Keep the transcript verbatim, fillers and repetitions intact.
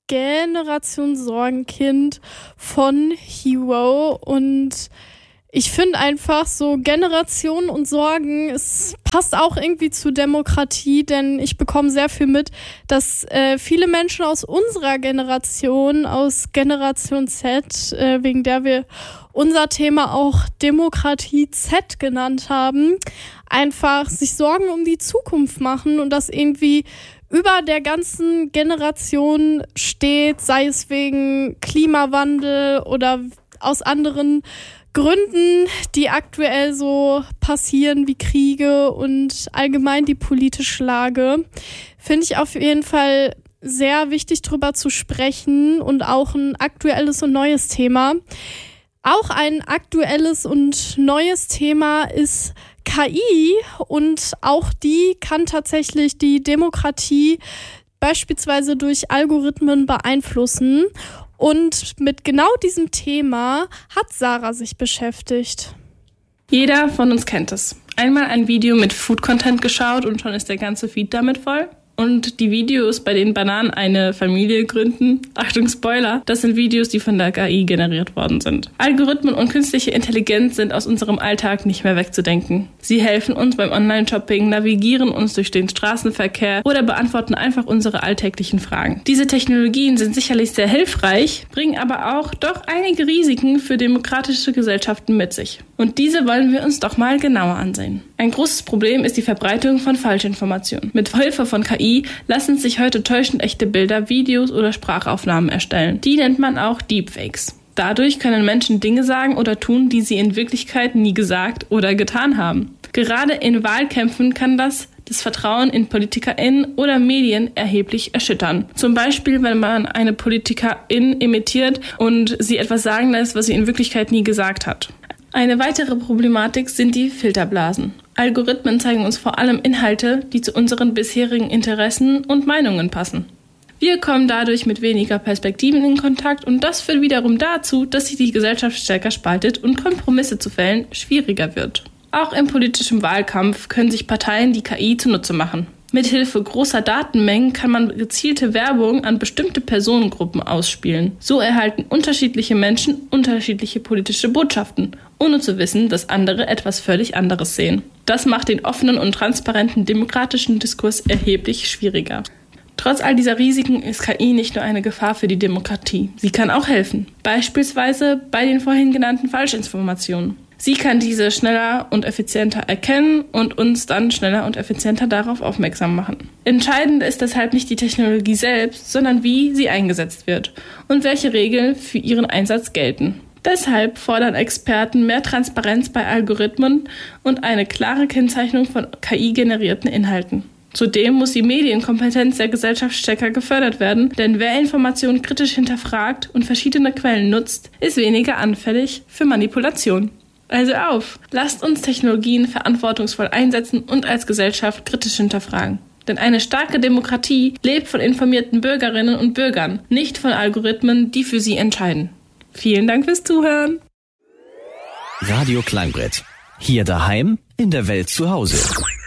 Generation Sorgenkind von Hero und ich finde einfach so Generation und Sorgen, es passt auch irgendwie zu Demokratie, denn ich bekomme sehr viel mit, dass äh, viele Menschen aus unserer Generation, aus Generation Z, äh, wegen der wir unser Thema auch Demokratie Z genannt haben, einfach sich Sorgen um die Zukunft machen und das irgendwie über der ganzen Generation steht, sei es wegen Klimawandel oder aus anderen Gründen, die aktuell so passieren wie Kriege und allgemein die politische Lage, finde ich auf jeden Fall sehr wichtig, drüber zu sprechen und auch ein aktuelles und neues Thema. Auch ein aktuelles und neues Thema ist K I und auch die kann tatsächlich die Demokratie beispielsweise durch Algorithmen beeinflussen. Und mit genau diesem Thema hat Sarah sich beschäftigt. Jeder von uns kennt es. Einmal ein Video mit Food-Content geschaut und schon ist der ganze Feed damit voll. Und die Videos, bei denen Bananen eine Familie gründen, Achtung Spoiler, das sind Videos, die von der K I generiert worden sind. Algorithmen und künstliche Intelligenz sind aus unserem Alltag nicht mehr wegzudenken. Sie helfen uns beim Online-Shopping, navigieren uns durch den Straßenverkehr oder beantworten einfach unsere alltäglichen Fragen. Diese Technologien sind sicherlich sehr hilfreich, bringen aber auch doch einige Risiken für demokratische Gesellschaften mit sich. Und diese wollen wir uns doch mal genauer ansehen. Ein großes Problem ist die Verbreitung von Falschinformationen. Mit Hilfe von K I lassen sich heute täuschend echte Bilder, Videos oder Sprachaufnahmen erstellen. Die nennt man auch Deepfakes. Dadurch können Menschen Dinge sagen oder tun, die sie in Wirklichkeit nie gesagt oder getan haben. Gerade in Wahlkämpfen kann das das Vertrauen in PolitikerInnen oder Medien erheblich erschüttern. Zum Beispiel, wenn man eine Politikerin imitiert und sie etwas sagen lässt, was sie in Wirklichkeit nie gesagt hat. Eine weitere Problematik sind die Filterblasen. Algorithmen zeigen uns vor allem Inhalte, die zu unseren bisherigen Interessen und Meinungen passen. Wir kommen dadurch mit weniger Perspektiven in Kontakt und das führt wiederum dazu, dass sich die Gesellschaft stärker spaltet und Kompromisse zu fällen schwieriger wird. Auch im politischen Wahlkampf können sich Parteien die K I zunutze machen. Mithilfe großer Datenmengen kann man gezielte Werbung an bestimmte Personengruppen ausspielen. So erhalten unterschiedliche Menschen unterschiedliche politische Botschaften, ohne zu wissen, dass andere etwas völlig anderes sehen. Das macht den offenen und transparenten demokratischen Diskurs erheblich schwieriger. Trotz all dieser Risiken ist K I nicht nur eine Gefahr für die Demokratie. Sie kann auch helfen, beispielsweise bei den vorhin genannten Falschinformationen. Sie kann diese schneller und effizienter erkennen und uns dann schneller und effizienter darauf aufmerksam machen. Entscheidend ist deshalb nicht die Technologie selbst, sondern wie sie eingesetzt wird und welche Regeln für ihren Einsatz gelten. Deshalb fordern Experten mehr Transparenz bei Algorithmen und eine klare Kennzeichnung von K I-generierten Inhalten. Zudem muss die Medienkompetenz der Gesellschaft stärker gefördert werden, denn wer Informationen kritisch hinterfragt und verschiedene Quellen nutzt, ist weniger anfällig für Manipulation. Also auf, lasst uns Technologien verantwortungsvoll einsetzen und als Gesellschaft kritisch hinterfragen. Denn eine starke Demokratie lebt von informierten Bürgerinnen und Bürgern, nicht von Algorithmen, die für sie entscheiden. Vielen Dank fürs Zuhören. Radio Klangbrett. Hier daheim, in der Welt zu Hause.